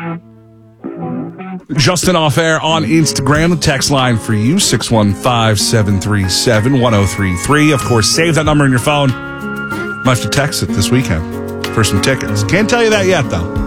Justin off air on Instagram. The text line for you, 615-737-1033. Of course, save that number in your phone. Might have to text it this weekend for some tickets. Can't tell you that yet, though.